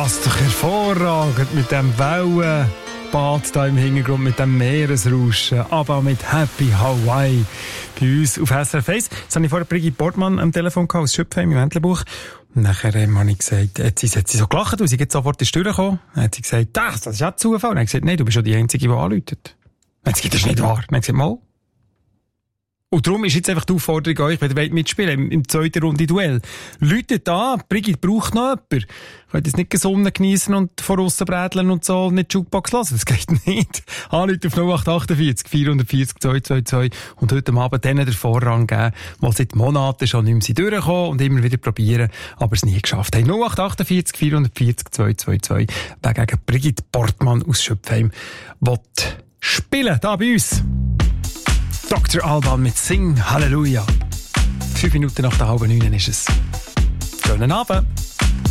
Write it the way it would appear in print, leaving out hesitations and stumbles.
passt doch hervorragend mit dem Wellenbad da im Hintergrund, mit dem Meeresrauschen, aber mit Happy Hawaii bei uns auf SRF 1. Jetzt habe ich vorher Brigitte Portmann am Telefon gehabt, aus Schöpfheim im Entlebuch. Und nachher habe ich gesagt, hat sie so gelacht, und sie geht sofort in die Tür gekommen. Dann hat sie gesagt, das ist ja Zufall. Und dann hat sie gesagt, nein, du bist ja die Einzige, die anläutet. Dann hat sie gesagt, das ist nicht wahr. Dann hat sie gesagt, mal. Und darum ist jetzt einfach die Aufforderung an euch, wenn ihr wollt mitspielen im zweiten Runde Duell. Läutet an, Brigitte braucht noch jemanden. Ihr könnt jetzt nicht Sonne geniessen und von aussen brädeln und so und nicht Jukebox lassen. Das geht nicht. Anrufen auf 0848 440 222 und heute Abend denen den Vorrang geben, die seit Monaten schon nicht mehr durchkommen und immer wieder probieren, aber es nie geschafft haben. 0848 440 222. Wer gegen Brigitte Portmann aus Schöpfheim will spielen, da bei uns. Dr. Alban mit Sing Halleluja. 5 Minuten nach der 8:30 ist es. Schönen Abend.